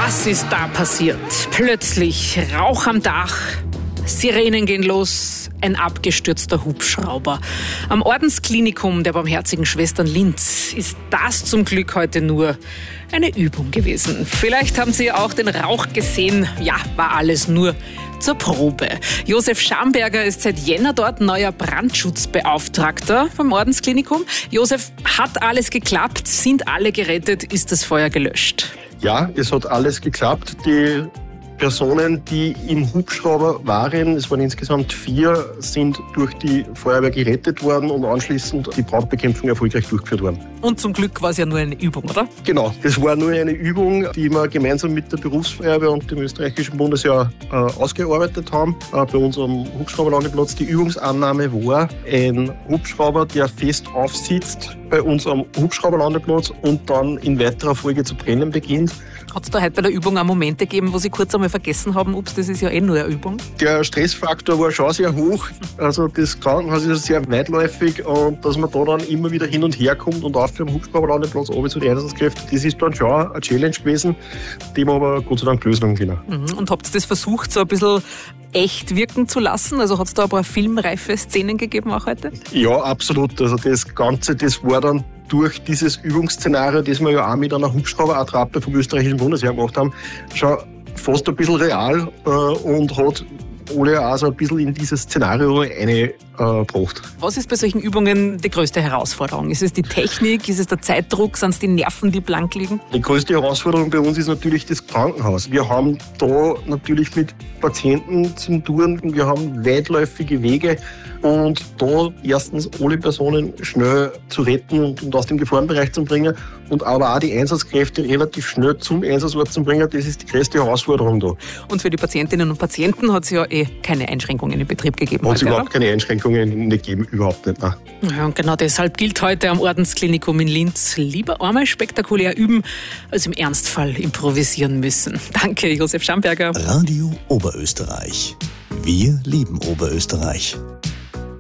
Was ist da passiert? Plötzlich Rauch am Dach, Sirenen gehen los, ein abgestürzter Hubschrauber. Am Ordensklinikum der Barmherzigen Schwestern Linz ist das zum Glück heute nur eine Übung gewesen. Vielleicht haben Sie auch den Rauch gesehen. Ja, war alles nur zur Probe. Josef Schamberger ist seit Jänner dort neuer Brandschutzbeauftragter vom Ordensklinikum. Josef, hat alles geklappt? Sind alle gerettet? Ist das Feuer gelöscht? Ja, es hat alles geklappt. Die Personen, die im Hubschrauber waren, es waren insgesamt 4, sind durch die Feuerwehr gerettet worden und anschließend die Brandbekämpfung erfolgreich durchgeführt worden. Und zum Glück war es ja nur eine Übung, oder? Genau, das war nur eine Übung, die wir gemeinsam mit der Berufsfeuerwehr und dem österreichischen Bundesheer ausgearbeitet haben. Bei unserem Hubschrauberlandeplatz. Die Übungsannahme war ein Hubschrauber, der fest aufsitzt bei unserem Hubschrauberlandeplatz und dann in weiterer Folge zu brennen beginnt. Hat es da heute bei der Übung auch Momente gegeben, wo Sie kurz einmal vergessen haben, ups, das ist ja eh nur eine Übung? Der Stressfaktor war schon sehr hoch. Also das Krankenhaus ist sehr weitläufig und dass man da dann immer wieder hin und her kommt und auf dem Hubschrauberlandeplatz runter zu den Einsatzkräften, das ist dann schon eine Challenge gewesen, die wir aber Gott sei Dank gelöst haben können. Und habt ihr das versucht, so ein bisschen echt wirken zu lassen? Also hat es da ein paar filmreife Szenen gegeben auch heute? Ja, absolut. Also das Ganze, das war dann durch dieses Übungsszenario, das wir ja auch mit einer Hubschrauberattrappe vom österreichischen Bundesheer gemacht haben, schon fast ein bisschen real und hat alle auch so ein bisschen in dieses Szenario eingebracht. Was ist bei solchen Übungen die größte Herausforderung? Ist es die Technik? Ist es der Zeitdruck? Sind es die Nerven, die blank liegen? Die größte Herausforderung bei uns ist natürlich das Krankenhaus. Wir haben da natürlich mit Patienten zu tun. Wir haben weitläufige Wege und da erstens alle Personen schnell zu retten und aus dem Gefahrenbereich zu bringen und aber auch die Einsatzkräfte relativ schnell zum Einsatzort zu bringen, das ist die größte Herausforderung da. Und für die Patientinnen und Patienten hat es ja keine Einschränkungen im Betrieb gegeben. Hat es überhaupt keine Einschränkungen nicht gegeben, überhaupt nicht. Nein. Ja, und genau deshalb gilt heute am Ordensklinikum in Linz: lieber einmal spektakulär üben, als im Ernstfall improvisieren müssen. Danke, Josef Schamberger. Radio Oberösterreich. Wir lieben Oberösterreich.